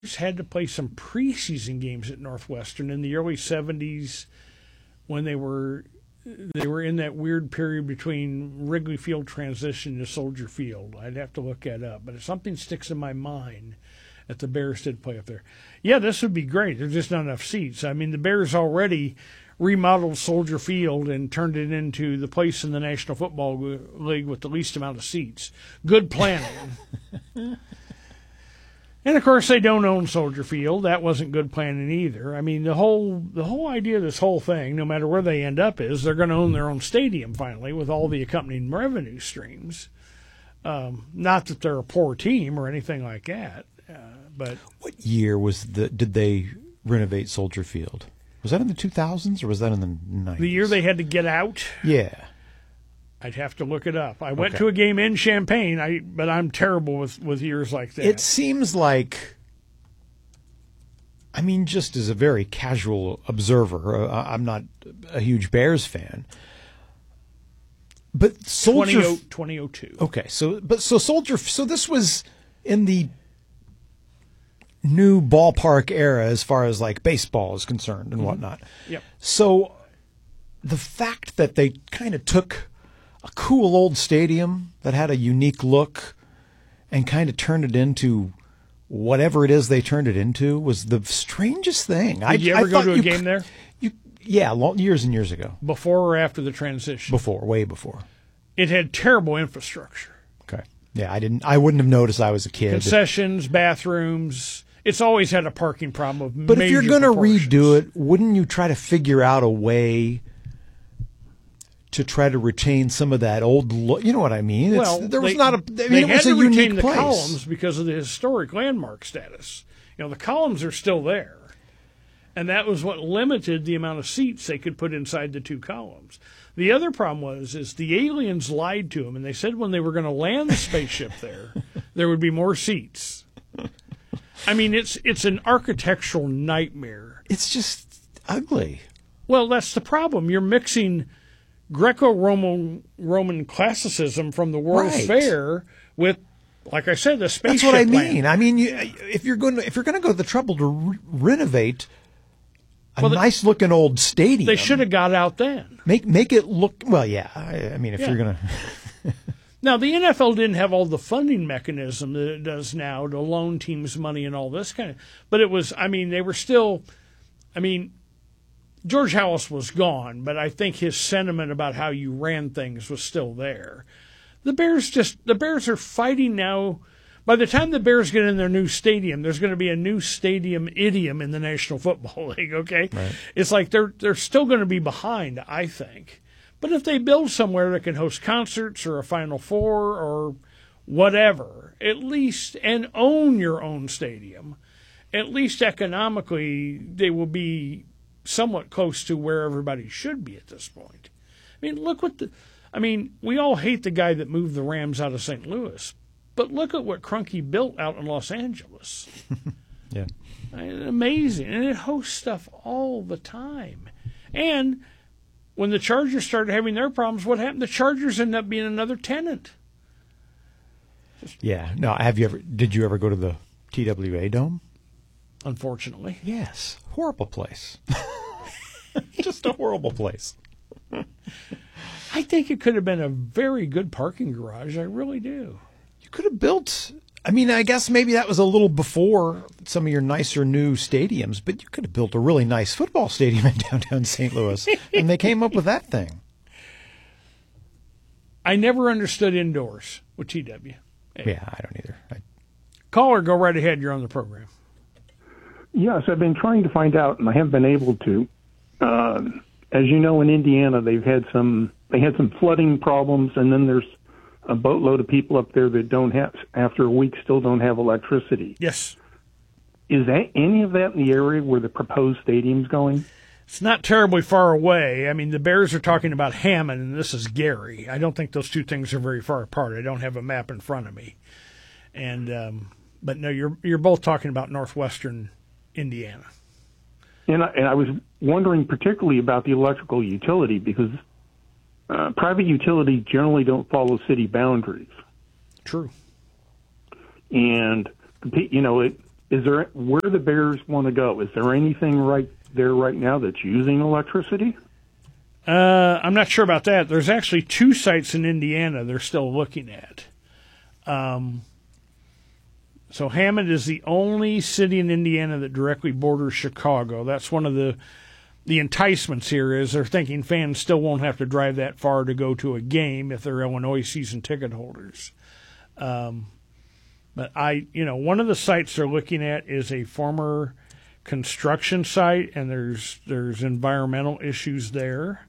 had to play some preseason games at Northwestern in the early 70s when they were in that weird period between Wrigley Field transition to Soldier Field. I'd have to look that up, but if something sticks in my mind that the Bears did play up there. Yeah, this would be great. There's just not enough seats. I mean, the Bears already remodeled Soldier Field and turned it into the place in the National Football League with the least amount of seats. Good planning. And, of course, they don't own Soldier Field. That wasn't good planning either. I mean, the whole idea of this whole thing, no matter where they end up, is they're going to own their own stadium finally with all the accompanying revenue streams. Not that they're a poor team or anything like that. But what year did they renovate Soldier Field? Was that in the 2000s or was that in the 90s? The year they had to get out? Yeah. I'd have to look it up. I went to a game in Champaign, but I'm terrible with years like that. It seems like, I mean, just as a very casual observer, I'm not a huge Bears fan. But Soldier 2002. Okay, so this was in the new ballpark era as far as like baseball is concerned and whatnot. Yep. So the fact that they kind of took a cool old stadium that had a unique look and kind of turned it into whatever it is they turned it into was the strangest thing. Did you ever go to a game there? Years and years ago. Before or after the transition? Before, way before. It had terrible infrastructure. Okay. Yeah, I wouldn't have noticed I was a kid. Concessions, bathrooms. It's always had a parking problem of But major if you're going to proportions. redo it, wouldn't you try to figure out a way to try to retain some of that old look? You know what I mean? Well, it was to a unique retain the place. columns because of the historic landmark status. You know, the columns are still there. And that was what limited the amount of seats they could put inside the two columns. The other problem is the aliens lied to them, and they said when they were going to land the spaceship there would be more seats. I mean, it's an architectural nightmare. It's just ugly. Well, that's the problem. You're mixing Greco-Roman classicism from the World's Fair with, like I said, the spaceship. That's what I mean. land. I mean, if you're going to go to the trouble to renovate a nice looking old stadium, they should have got out then. Make it look well. Yeah, I mean, if you're going to. Now, the NFL didn't have all the funding mechanism that it does now to loan teams money and all this kind of. But it was, I mean, they were still. I mean, George Halas was gone, but I think his sentiment about how you ran things was still there. The Bears are fighting now. By the time the Bears get in their new stadium, there's going to be a new stadium idiom in the National Football League, okay? Right. It's like they're still going to be behind, I think. But if they build somewhere that can host concerts or a Final Four or whatever, at least, and own your own stadium, at least economically they will be somewhat close to where everybody should be at this point. I mean, we all hate the guy that moved the Rams out of St. Louis, but look at what Kroenke built out in Los Angeles. Yeah. Amazing. And it hosts stuff all the time. And when the Chargers started having their problems, what happened? The Chargers ended up being another tenant. Yeah. No, did you ever go to the TWA Dome? Unfortunately. Yes. Horrible place. Just a horrible place. I think it could have been a very good parking garage. I really do. You could have built, I mean, I guess maybe that was a little before some of your nicer new stadiums, but you could have built a really nice football stadium in downtown St. Louis, and they came up with that thing. I never understood indoors with TWA. Yeah, I don't either. Caller, go right ahead. You're on the program. Yes, I've been trying to find out, and I haven't been able to. As you know, in Indiana, they had some flooding problems, and then there's a boatload of people up there that don't have, after a week, still don't have electricity. Yes. Is any of that in the area where the proposed stadium's going? It's not terribly far away. I mean, the Bears are talking about Hammond, and this is Gary. I don't think those two things are very far apart. I don't have a map in front of me. And but no, you're both talking about northwestern Indiana. And I was wondering particularly about the electrical utility, because private utilities generally don't follow city boundaries. True. And, you know, is there where the Bears want to go? Is there anything right there right now that's using electricity? I'm not sure about that. There's actually 2 sites in Indiana they're still looking at. So Hammond is the only city in Indiana that directly borders Chicago. That's one of the enticements here is they're thinking fans still won't have to drive that far to go to a game if they're Illinois season ticket holders. But one of the sites they're looking at is a former construction site, and there's environmental issues there.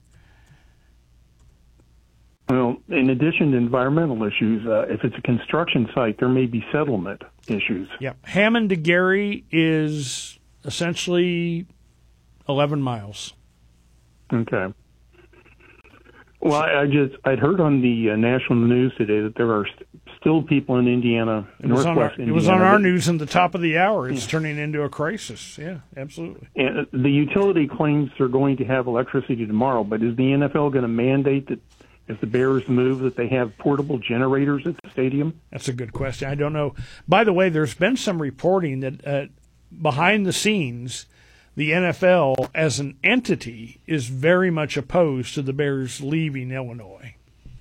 Well, in addition to environmental issues, if it's a construction site, there may be settlement issues. Yeah, Hammond to Gary is essentially 11 miles. Okay. Well, I'd heard on the national news today that there are still people in Indiana, northwest Indiana. It was on our news in the top of the hour. It's turning into a crisis. Yeah, absolutely. And the utility claims they're going to have electricity tomorrow, but is the NFL going to mandate that if the Bears move that they have portable generators at the stadium? That's a good question. I don't know. By the way, there's been some reporting that behind the scenes, the NFL as an entity is very much opposed to the Bears leaving Illinois.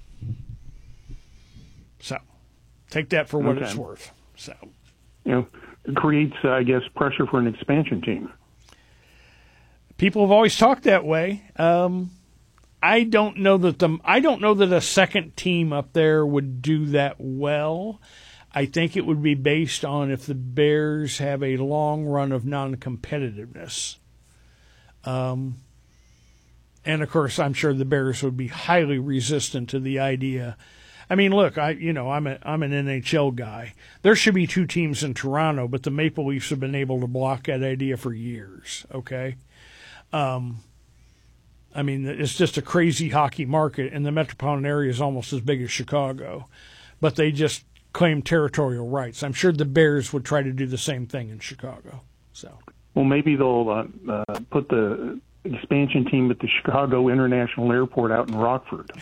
So take that for what it's worth. So, it creates, I guess, pressure for an expansion team. People have always talked that way. I don't know that a second team up there would do that well. I think it would be based on if the Bears have a long run of non-competitiveness. And of course, I'm sure the Bears would be highly resistant to the idea. I mean, look, I'm an NHL guy. There should be 2 teams in Toronto, but the Maple Leafs have been able to block that idea for years. Okay. I mean, it's just a crazy hockey market, and the metropolitan area is almost as big as Chicago. But they just claim territorial rights. I'm sure the Bears would try to do the same thing in Chicago. So, well, maybe they'll put the expansion team at the Chicago International Airport out in Rockford.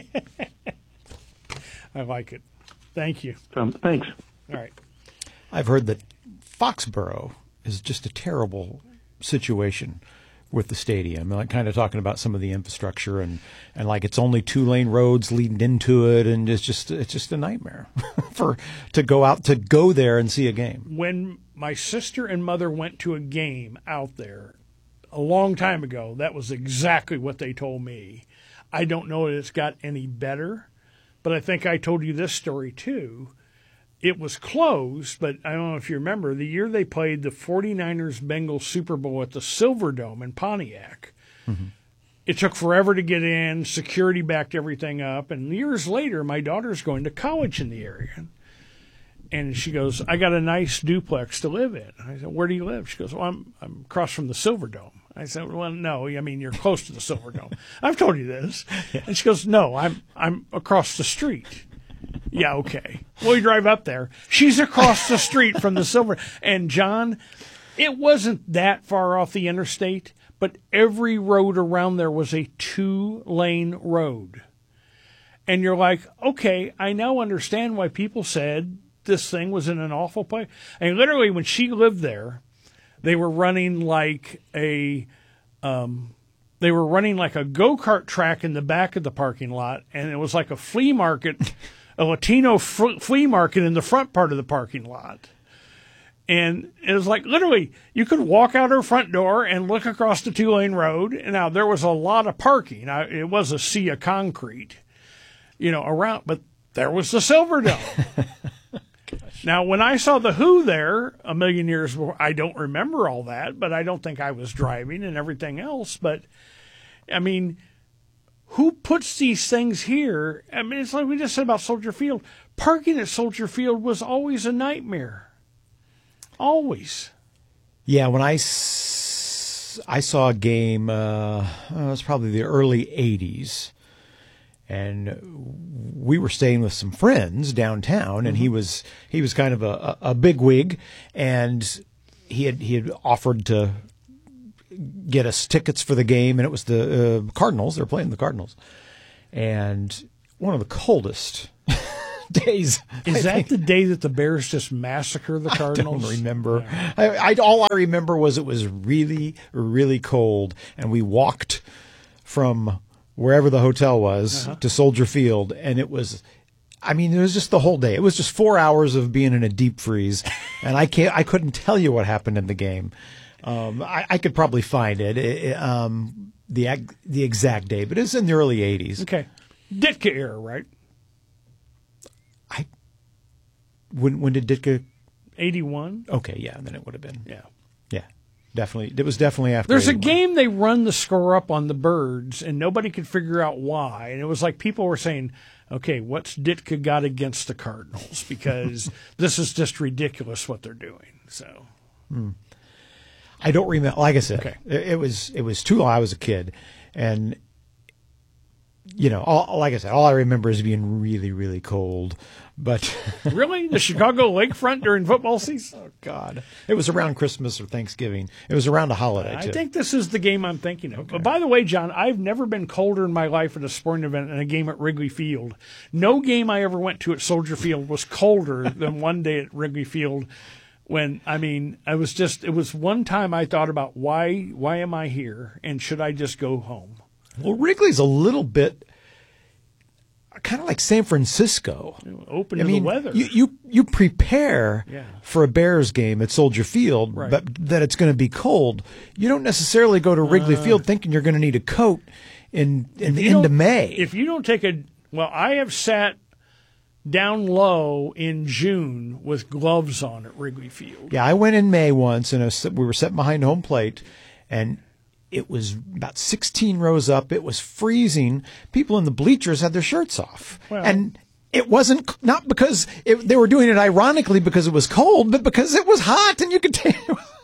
I like it. Thank you. Thanks. All right. I've heard that Foxborough is just a terrible situation with the stadium, like kind of talking about some of the infrastructure and like it's only 2-lane roads leading into it, and it's just a nightmare to go there and see a game. When my sister and mother went to a game out there a long time ago, that was exactly what they told me. I don't know if it's got any better, but I think I told you this story too. It was closed, but I don't know if you remember, the year they played the 49ers-Bengals Super Bowl at the Silverdome in Pontiac. Mm-hmm. It took forever to get in. Security backed everything up. And years later, my daughter's going to college in the area. And she goes, I got a nice duplex to live in. I said, where do you live? She goes, well, I'm across from the Silverdome. I said, well, no, I mean, you're close to the Silverdome. I've told you this. Yeah. And she goes, no, I'm across the street. Yeah, okay. Well, you drive up there. She's across the street from the Silver. And, John, it wasn't that far off the interstate, but every road around there was a 2-lane road. And you're like, okay, I now understand why people said this thing was in an awful place. And literally, when she lived there, they were running like a go-kart track in the back of the parking lot, and it was like a flea market. A Latino flea market in the front part of the parking lot. And it was like, literally, you could walk out her front door and look across the 2-lane road. And now, there was a lot of parking. It was a sea of concrete, around. But there was the Silverdome. Now, when I saw the Who there a million years before, I don't remember all that, but I don't think I was driving and everything else. But, I mean, who puts these things here? I mean, it's like we just said about Soldier Field. Parking at Soldier Field was always a nightmare. Always. Yeah, when I saw a game, it was probably the early 80s, and we were staying with some friends downtown, and he was kind of a bigwig, and he had offered to get us tickets for the game, and it was the Cardinals. They're playing the Cardinals. And one of the coldest days. Is that the day that the Bears just massacre the Cardinals? I don't remember. All I remember was it was really, really cold, and we walked from wherever the hotel was to Soldier Field, and it was just the whole day. It was just 4 hours of being in a deep freeze, and I couldn't tell you what happened in the game. I could probably find it, the exact day, but it's in the early 80s. Okay. Ditka era, right? When did Ditka? 81. Okay, yeah, then it would have been. Yeah, definitely. It was definitely after. There's 81. a game they run the score up on the Birds, and nobody could figure out why. And it was like people were saying, okay, what's Ditka got against the Cardinals? Because this is just ridiculous what they're doing. So I don't remember. Like I said, Okay. it was too long. I was a kid, and like I said, all I remember is being really, really cold. But really, the Chicago lakefront during football season? Oh God, it was around Christmas or Thanksgiving. It was around a holiday. I too. think this is the game I'm thinking of. But by the way, John, I've never been colder in my life at a sporting event than a game at Wrigley Field. No game I ever went to at Soldier Field was colder than one day at Wrigley Field. It was one time I thought about why am I here and should I just go home? Well, Wrigley's a little bit kind of like San Francisco. Open to the weather. You prepare for a Bears game at Soldier Field, Right. but that it's going to be cold. You don't necessarily go to Wrigley Field thinking you're going to need a coat in the end of May. If you don't take I have sat down low in June with gloves on at Wrigley Field. Yeah, I went in May once, and we were sitting behind home plate, and it was about 16 rows up. It was freezing. People in the bleachers had their shirts off. Well, and it wasn't not because they were doing it ironically because it was cold, but because it was hot and you could tell.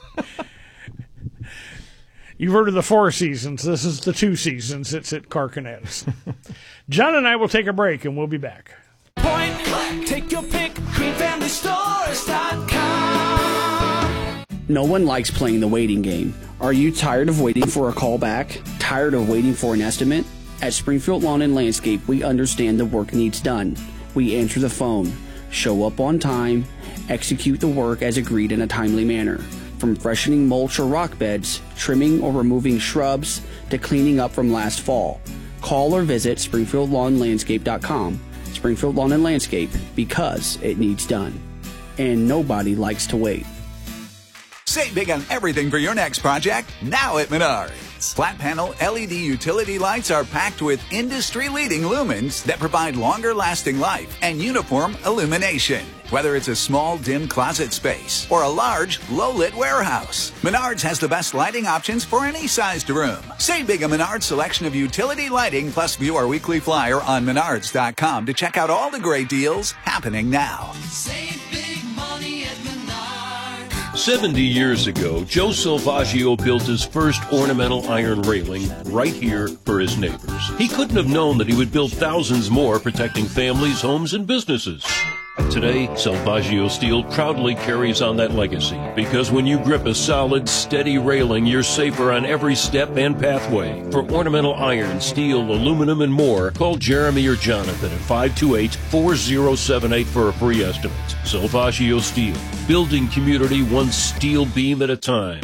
You've heard of the 4 seasons. This is the 2 seasons. It's at Carcanettes. John and I will take a break, and we'll be back. Point blank, take your pick, greenfamilystores.com. No one likes playing the waiting game. Are you tired of waiting for a call back? Tired of waiting for an estimate? At Springfield Lawn and Landscape, we understand the work needs done. We answer the phone, show up on time, execute the work as agreed in a timely manner. From freshening mulch or rock beds, trimming or removing shrubs, to cleaning up from last fall. Call or visit SpringfieldLawnLandscape.com. Springfield Lawn and Landscape, because it needs done. And nobody likes to wait. Save big on everything for your next project now at Menards. Flat panel LED utility lights are packed with industry-leading lumens that provide longer-lasting life and uniform illumination. Whether it's a small, dim closet space or a large, low-lit warehouse, Menards has the best lighting options for any sized room. Save big on Menards' selection of utility lighting, plus view our weekly flyer on Menards.com to check out all the great deals happening now. Save big money at Menards. 70 years ago, Joe Silvaggio built his first ornamental iron railing right here for his neighbors. He couldn't have known that he would build thousands more, protecting families, homes, and businesses. Today, Silvaggio Steel proudly carries on that legacy, because when you grip a solid, steady railing, you're safer on every step and pathway. For ornamental iron, steel, aluminum, and more, call Jeremy or Jonathan at 528-4078 for a free estimate. Silvaggio Steel, building community one steel beam at a time.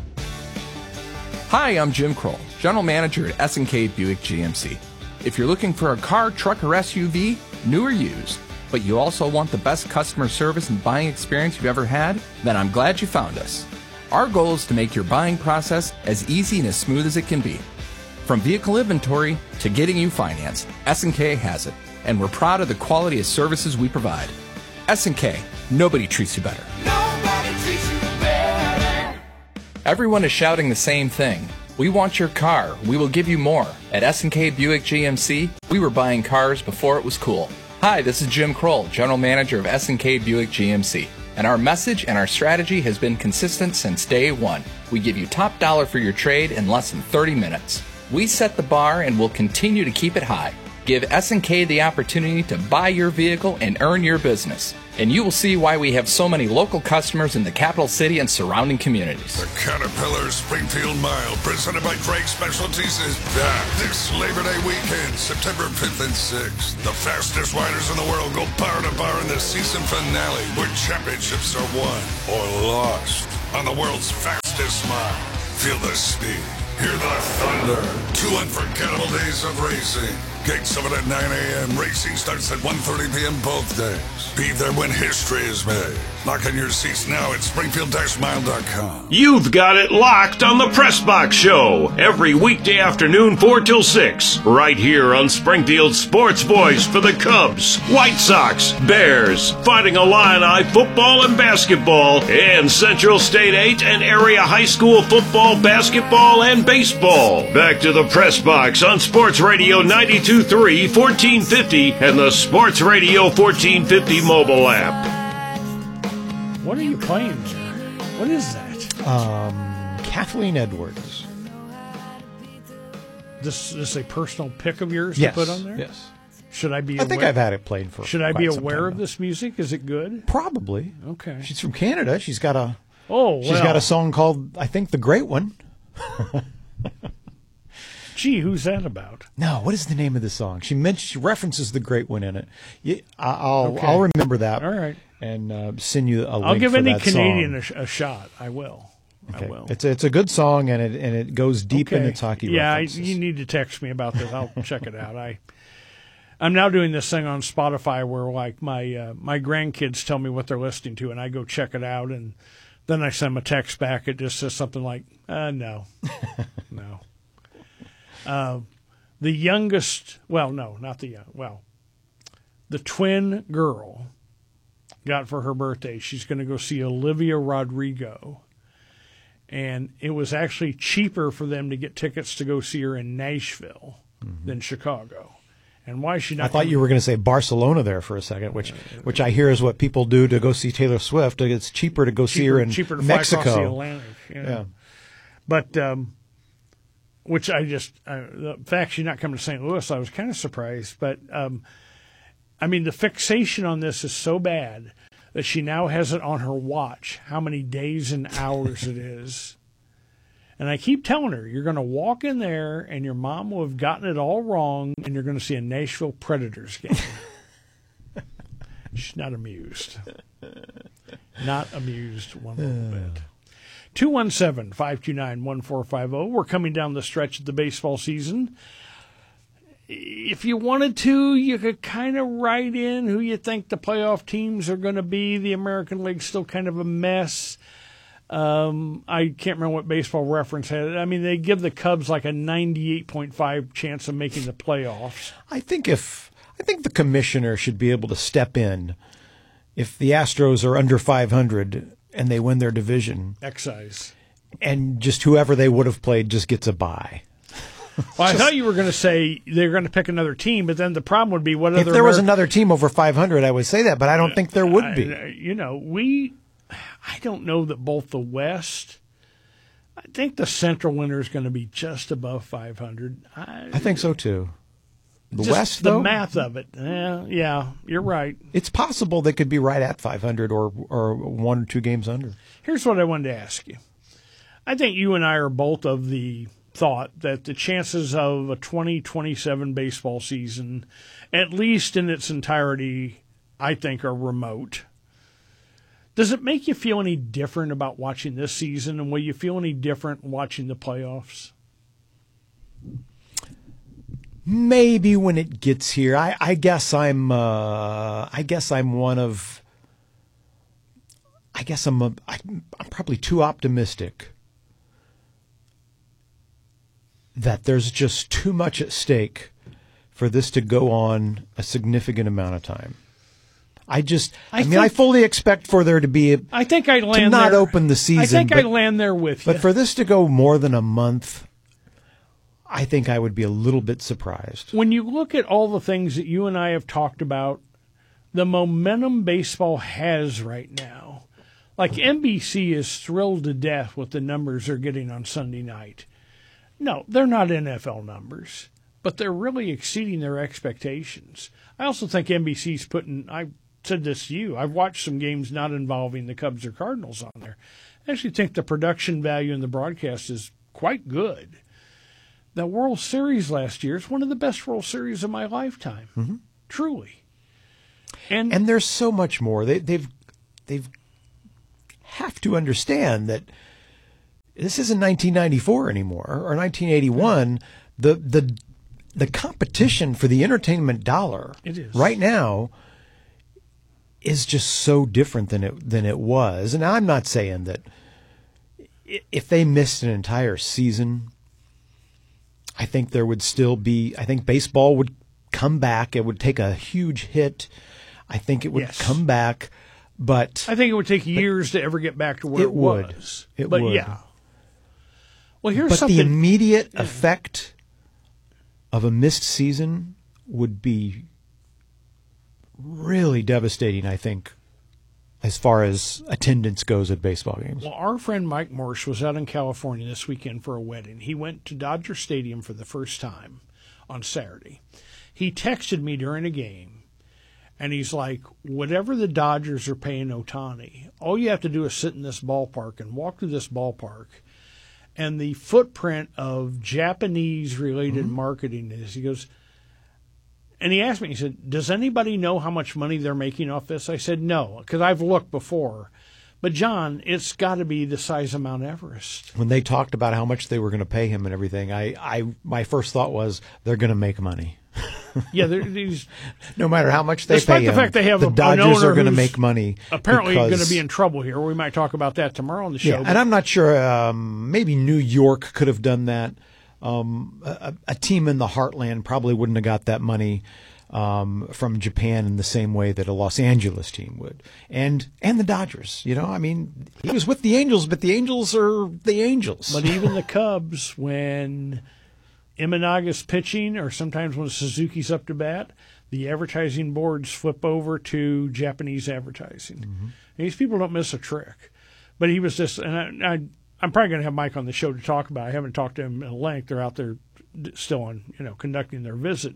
Hi, I'm Jim Kroll, General Manager at S&K Buick GMC. If you're looking for a car, truck, or SUV, new or used, but you also want the best customer service and buying experience you've ever had, then I'm glad you found us. Our goal is to make your buying process as easy and as smooth as it can be. From vehicle inventory to getting you financed, S&K has it, and we're proud of the quality of services we provide. S&K, nobody treats you better. Nobody treats you better. Everyone is shouting the same thing. We want your car. We will give you more. At S&K Buick GMC, we were buying cars before it was cool. Hi, this is Jim Kroll, General Manager of S&K Buick GMC. And our message and our strategy has been consistent since day one. We give you top dollar for your trade in less than 30 minutes. We set the bar and will continue to keep it high. Give S&K the opportunity to buy your vehicle and earn your business. and you will see why we have so many local customers in the capital city and surrounding communities. The Caterpillar Springfield Mile, presented by Drake Specialties, is back this Labor Day weekend, September 5th and 6th. The fastest riders in the world go bar to bar in the season finale, where championships are won or lost on the world's fastest mile. Feel the speed, hear the thunder. 2 unforgettable days of racing. Gates open at 9 a.m. Racing starts at 1:30 p.m. both days. Be there when history is made. Lock in your seats now at Springfield-Mile.com. You've got it locked on the Press Box Show every weekday afternoon 4 till 6, right here on Springfield's sports voice for the Cubs, White Sox, Bears, Fighting Illini football and basketball, and Central State 8 and area high school football, basketball, and baseball. Back to the Press Box on Sports Radio 92.3, 1450, and the Sports Radio 1450 mobile app. What are you playing there? What is that? Kathleen Edwards. This is a personal pick of yours Yes. to put on there? Yes. Should I be I think aware- I've had it played for. Should I be quite some aware time of now. this music? Is it good? Probably. Okay. She's from Canada. She's got a She's got a song called, I think, The Great One. Gee, who's that about? No, what is the name of the song? She references The Great One in it. I'll Okay. I'll remember that. All right. And send you a link. I'll give for any that Canadian song. a shot. I will. Okay. I will. It's a good song, and it goes deep in its hockey references. you need to text me about this. I'll check it out. I'm now doing this thing on Spotify where like my grandkids tell me what they're listening to, and I go check it out, and then I send them a text back. It just says something like, no, no. The youngest, well, no, not the young, well, the twin girl got for her birthday. She's going to go see Olivia Rodrigo. And it was actually cheaper for them to get tickets to go see her in Nashville than Chicago. And why is she not? I thought you were going to say Barcelona there for a second, which I hear is what people do to go see Taylor Swift. It's cheaper to go see her in cheaper to Mexico. fly across the Atlantic. Yeah. But which the fact she's not coming to St. Louis, I was kind of surprised. But I mean, the fixation on this is so bad that she now has it on her watch how many days and hours it is. And I keep telling her, you're going to walk in there and your mom will have gotten it all wrong and you're going to see a Nashville Predators game. She's not amused. Not amused one little bit. 217-529-1450. We're coming down the stretch of the baseball season. If you wanted to, you could kind of write in who you think the playoff teams are going to be. The American League's still kind of a mess. I can't remember what Baseball Reference had. I mean, they give the Cubs like a 98.5 chance of making the playoffs. I think the commissioner should be able to step in if the Astros are under 500 and they win their division. Excise. And just whoever they would have played just gets a bye. Well, I thought you were going to say they're going to pick another team, but then the problem would be what If other there was another team over 500, I would say that, but I don't think there would be. I don't know that both the West, I think the Central winner is going to be just above 500. I think so too. The just West, the though, math of it. Yeah, you're right. It's possible they could be right at 500 or 1 or 2 games under. Here's what I wanted to ask you. I think you and I are both of the thought that the chances of a 2027 baseball season, at least in its entirety, I think are remote. Does it make you feel any different about watching this season, and will you feel any different watching the playoffs? Maybe when it gets here. I guess I'm probably too optimistic that there's just too much at stake for this to go on a significant amount of time. I fully expect for there to be I think I land to not there, open the season. I think I land there with you. But for this to go more than a month, I think I would be a little bit surprised. When you look at all the things that you and I have talked about, the momentum baseball has right now, like NBC is thrilled to death with the numbers they're getting on Sunday night. No, they're not NFL numbers, but they're really exceeding their expectations. I also think NBC's putting, I said this to you. I've watched some games not involving the Cubs or Cardinals on there. I actually think the production value in the broadcast is quite good. The World Series last year is one of the best World Series of my lifetime, truly. And there's so much more. They've have to understand that this isn't 1994 anymore or 1981. The competition for the entertainment dollar right now is just so different than it was. And I'm not saying that if they missed an entire season, I think there would still be. I think baseball would come back. It would take a huge hit. I think it would come back, but I think it would take years to ever get back to where it was. It would. Yeah. Well, here's something. The immediate effect of a missed season would be really devastating, I think, as far as attendance goes at baseball games. Well, our friend Mike Morse was out in California this weekend for a wedding. He went to Dodger Stadium for the first time on Saturday. He texted me during a game, and he's like, whatever the Dodgers are paying Ohtani, all you have to do is sit in this ballpark and walk through this ballpark, and the footprint of Japanese-related marketing is, he goes, and he asked me, he said, does anybody know how much money they're making off this? I said, no, because I've looked before. But, John, it's got to be the size of Mount Everest. When they talked about how much they were going to pay him and everything, my first thought was they're going to make money. Yeah, these, no matter how much they despite pay the him, fact they have the Dodgers are going to make money. Apparently going to be in trouble here. We might talk about that tomorrow on the show. Yeah, and I'm not sure. Maybe New York could have done that. A team in the heartland probably wouldn't have got that money from Japan in the same way that a Los Angeles team would, and the Dodgers. You know, I mean, he was with the Angels, but the Angels are the Angels. But even the Cubs, when Imanaga's pitching, or sometimes when Suzuki's up to bat, the advertising boards flip over to Japanese advertising. And these people don't miss a trick. But he was just, and I'm probably going to have Mike on the show to talk about it. I haven't talked to him at length. They're out there still on, conducting their visit.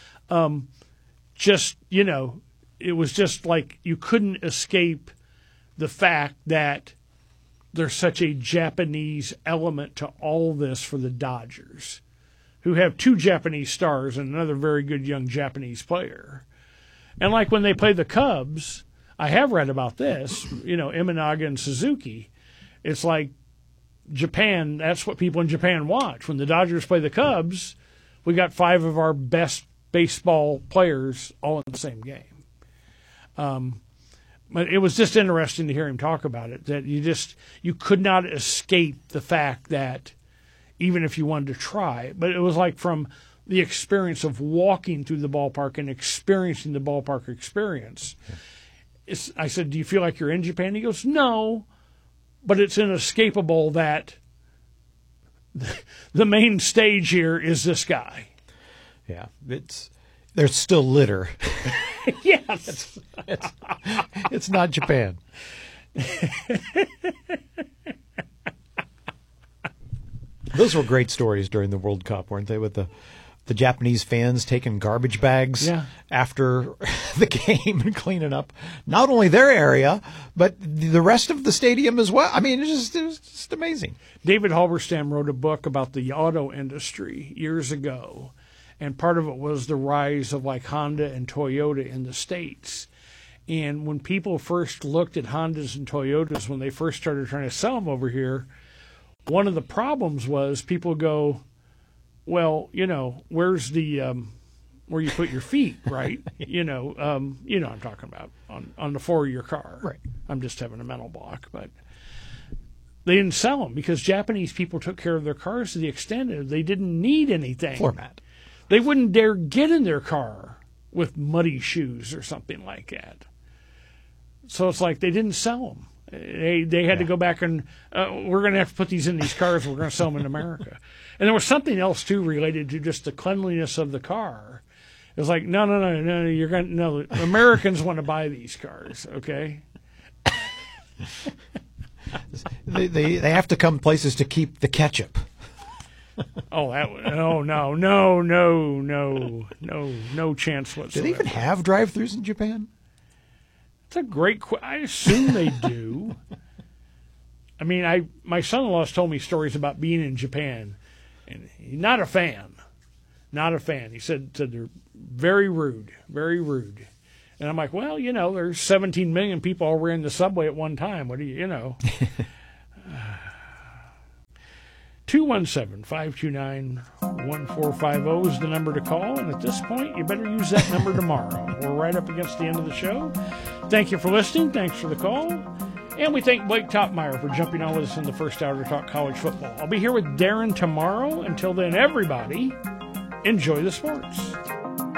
Just, it was just like you couldn't escape the fact that there's such a Japanese element to all this for the Dodgers, who have two Japanese stars and another very good young Japanese player. And like when they play the Cubs, I have read about this, Imanaga and Suzuki. It's like Japan, that's what people in Japan watch. When the Dodgers play the Cubs, we got 5 of our best baseball players all in the same game. But it was just interesting to hear him talk about it, that you could not escape the fact that even if you wanted to try, but it was like from the experience of walking through the ballpark and experiencing the ballpark experience. I said, do you feel like you're in Japan? He goes, no, but it's inescapable that the main stage here is this guy. Yeah, there's still litter. Yes. It's not Japan. Those were great stories during the World Cup, weren't they, with the Japanese fans taking garbage bags after the game and cleaning up not only their area, but the rest of the stadium as well. I mean, it was just amazing. David Halberstam wrote a book about the auto industry years ago, and part of it was the rise of like Honda and Toyota in the States. And when people first looked at Hondas and Toyotas, when they first started trying to sell them over here, one of the problems was people go, well, where's the where you put your feet, right? What I'm talking about on the floor of your car. Right. I'm just having a mental block, but they didn't sell them because Japanese people took care of their cars to the extent that they didn't need anything. Floor mat. They wouldn't dare get in their car with muddy shoes or something like that. So it's like they didn't sell them. They had to go back and we're going to have to put these in these cars. We're going to sell them in America. And there was something else too related to just the cleanliness of the car. It was like no. You're going no. Americans want to buy these cars, okay? They have to come places to keep the ketchup. No chance whatsoever. Do they even have drive-thrus in Japan? It's a great I assume they do. I mean, my son-in-law's told me stories about being in Japan, and he's not a fan. Not a fan. He said they're very rude, very rude. And I'm like, well, there's 17 million people all ran the subway at one time. What do you know? 217-529-1450 is the number to call. And at this point, you better use that number tomorrow. We're right up against the end of the show. Thank you for listening. Thanks for the call. And we thank Blake Topmeyer for jumping on with us in the first hour to talk college football. I'll be here with Darren tomorrow. Until then, everybody, enjoy the sports.